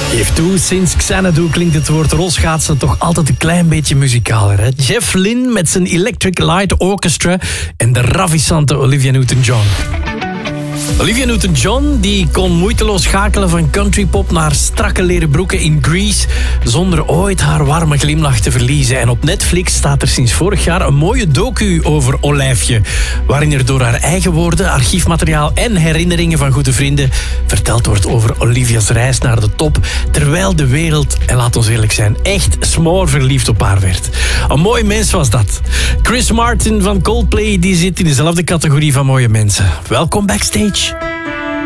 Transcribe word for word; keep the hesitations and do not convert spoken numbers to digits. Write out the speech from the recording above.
Geef toe, sinds Xanadu klinkt het woord rolschaatsen toch altijd een klein beetje muzikaler. Hè? Jeff Lynne met zijn Electric Light Orchestra en de ravissante Olivia Newton-John. Olivia Newton-John die kon moeiteloos schakelen van countrypop naar strakke leren broeken in Grease, zonder ooit haar warme glimlach te verliezen. En op Netflix staat er sinds vorig jaar een mooie docu over Olijfje, waarin er door haar eigen woorden, archiefmateriaal en herinneringen van goede vrienden verteld wordt over Olivia's reis naar de top, terwijl de wereld, en laat ons eerlijk zijn, echt smoorverliefd op haar werd. Een mooi mens was dat. Chris Martin van Coldplay die zit in dezelfde categorie van mooie mensen. Welkom backstage.